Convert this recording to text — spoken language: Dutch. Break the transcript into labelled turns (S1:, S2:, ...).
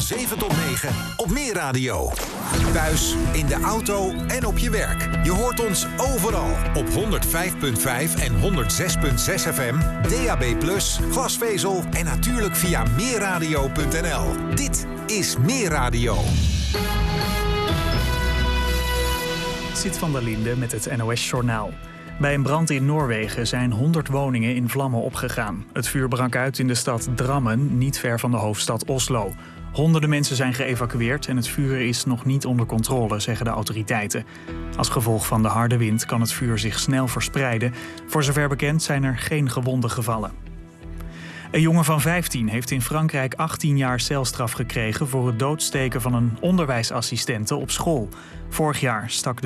S1: van 7 tot 9 op Meer Radio. Thuis, in de auto en op je werk. Je hoort ons overal op 105.5 en 106.6 FM, DAB+, glasvezel en natuurlijk via meerradio.nl. Dit is Meer Radio.
S2: Siet van der Linde met het NOS-journaal. Bij een brand in Noorwegen zijn 100 woningen in vlammen opgegaan. Het vuur brak uit in de stad Drammen, niet ver van de hoofdstad Oslo. Honderden mensen zijn geëvacueerd en het vuur is nog niet onder controle, zeggen de autoriteiten. Als gevolg van de harde wind kan het vuur zich snel verspreiden. Voor zover bekend zijn er geen gewonden gevallen. Een jongen van 15 heeft in Frankrijk 18 jaar celstraf gekregen voor het doodsteken van een onderwijsassistente op school. Vorig jaar stak de